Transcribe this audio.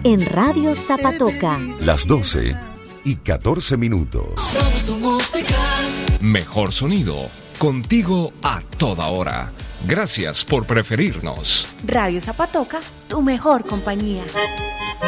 en Radio Zapatoca. Las 12:14. Somos tu música. Mejor sonido, contigo a toda hora. Gracias por preferirnos. Radio Zapatoca, tu mejor compañía.